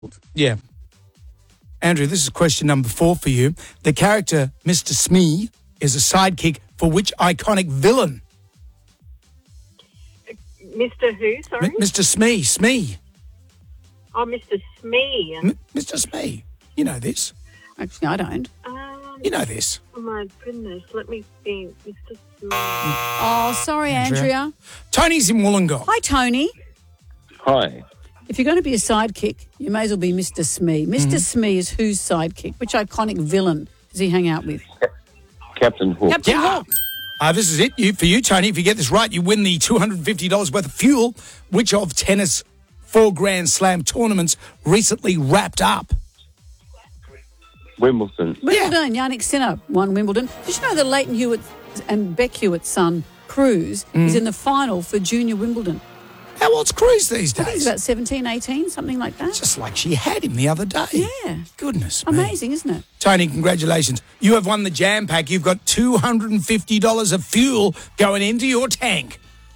Yeah. Andrew, this is question number 4 for you. The character Mr. Smee is a sidekick for which iconic villain? Mr. who, sorry? Mr. Smee. Oh, Mr. Smee. Mr. Smee. You know this. Actually, I don't. You know this. Oh, my goodness. Let me think. Mr. Smee. Oh, sorry, Andrea. Tony's in Wollongong. Hi, Tony. Hi. If you're going to be a sidekick, you may as well be Mr. Smee. Mr. Smee is whose sidekick? Which iconic villain does he hang out with? Captain Hook. Captain Hook. This is it. For you, Tony. If you get this right, you win the $250 worth of fuel. Which of tennis 4 Grand Slam tournaments recently wrapped up? Wimbledon. Yannick Sinner won Wimbledon. Did you know that Leighton Hewitt and Beck Hewitt's son, Cruz, is in the final for Junior Wimbledon? How old's Cruz these days? I think he's about 17, 18, something like that. Just like she had him the other day. Yeah. Goodness me. Amazing, isn't it? Tony, congratulations. You have won the Jam Pack. You've got $250 of fuel going into your tank.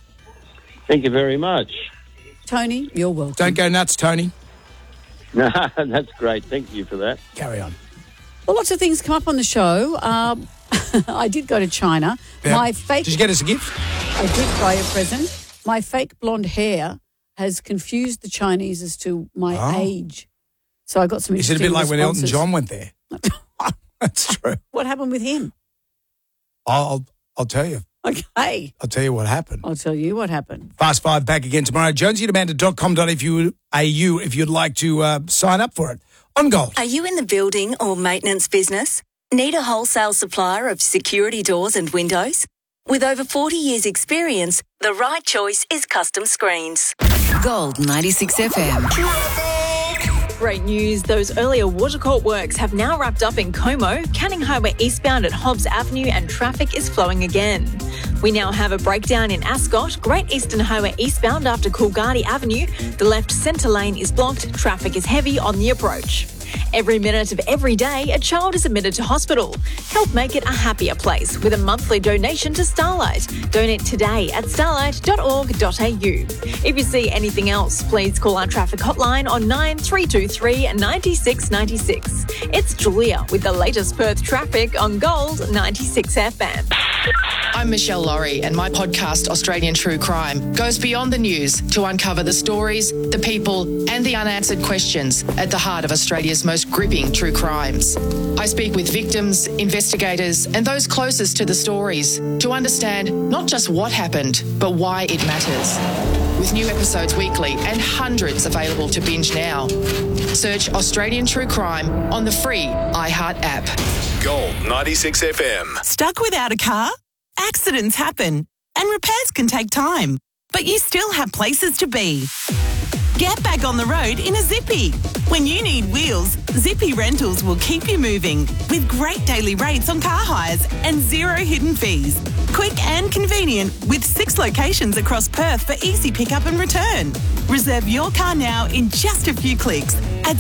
Thank you very much. Tony, you're welcome. Don't go nuts, Tony. No, that's great. Thank you for that. Carry on. Well, lots of things come up on the show. I did go to China. Yeah. Did you get us a gift? I did buy a present. My fake blonde hair has confused the Chinese as to my age. So I got some Is it a bit like when Elton John went there? That's true. What happened with him? I'll tell you. Okay. I'll tell you what happened. I'll tell you what happened. Fast 5 back again tomorrow. JonesyAndAmanda.com.au if you'd like to sign up for it. On Gold. Are you in the building or maintenance business? Need a wholesale supplier of security doors and windows? With over 40 years' experience, the right choice is Custom Screens. Gold 96 FM. Great news. Those earlier water court works have now wrapped up in Como, Canning Highway eastbound at Hobbs Avenue, and traffic is flowing again. We now have a breakdown in Ascot, Great Eastern Highway eastbound after Coolgardie Avenue. The left centre lane is blocked. Traffic is heavy on the approach. Every minute of every day, a child is admitted to hospital. Help make it a happier place with a monthly donation to Starlight. Donate today at starlight.org.au. If you see anything else, please call our traffic hotline on 9323 9696. It's Julia with the latest Perth traffic on Gold 96 FM. I'm Michelle Laurie, and my podcast, Australian True Crime, goes beyond the news to uncover the stories, the people, and the unanswered questions at the heart of Australia's most gripping true crimes. I speak with victims, investigators, and those closest to the stories to understand not just what happened, but why it matters. With new episodes weekly and hundreds available to binge now. Search Australian True Crime on the free iHeart app. Gold 96 FM. Stuck without a car? Accidents happen and repairs can take time, but you still have places to be. Get back on the road in a Zippy. When you need wheels, Zippy Rentals will keep you moving with great daily rates on car hires and zero hidden fees. Quick and convenient with 6 locations across Perth for easy pickup and return. Reserve your car now in just a few clicks at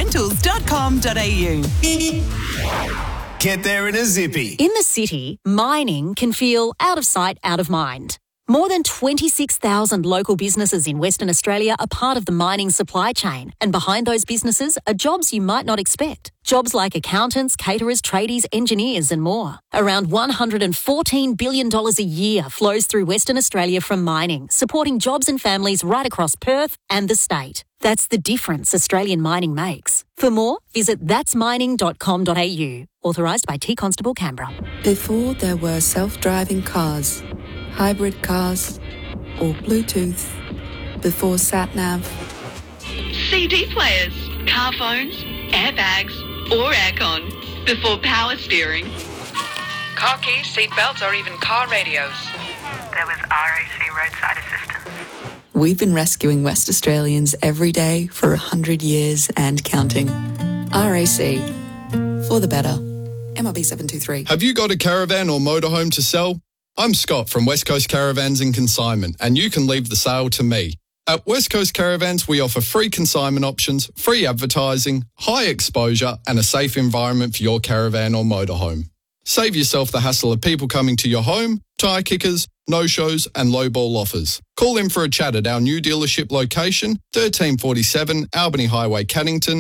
zippyrentals.com.au. Get there in a Zippy. In the city, mining can feel out of sight, out of mind. More than 26,000 local businesses in Western Australia are part of the mining supply chain, and behind those businesses are jobs you might not expect. Jobs like accountants, caterers, tradies, engineers and more. Around $114 billion a year flows through Western Australia from mining, supporting jobs and families right across Perth and the state. That's the difference Australian mining makes. For more, visit thatsmining.com.au. Authorised by T Constable Canberra. Before there were self-driving cars, hybrid cars, or Bluetooth, before sat-nav, CD players, car phones, airbags, or aircon, before power steering, car keys, seat belts, or even car radios. There was RAC roadside assistance. We've been rescuing West Australians every day for 100 years and counting. RAC, for the better. MRB 723. Have you got a caravan or motorhome to sell? I'm Scott from West Coast Caravans and Consignment, and you can leave the sale to me. At West Coast Caravans, we offer free consignment options, free advertising, high exposure, and a safe environment for your caravan or motorhome. Save yourself the hassle of people coming to your home, tyre kickers, no-shows and low-ball offers. Call in for a chat at our new dealership location, 1347 Albany Highway, Cannington,